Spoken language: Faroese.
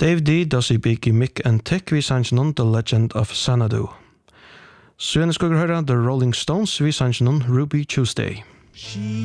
Dave D, Dossie Beaky, Mick and Tick, vi sannsjonen The Legend of Xanadu. Så jeg skal høre The Rolling Stones, vi sannsjonen Ruby Tuesday.